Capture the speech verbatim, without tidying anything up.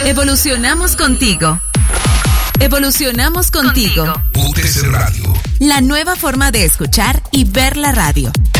Evolucionamos contigo. Evolucionamos contigo. U T C Radio. La nueva forma de escuchar y ver la radio.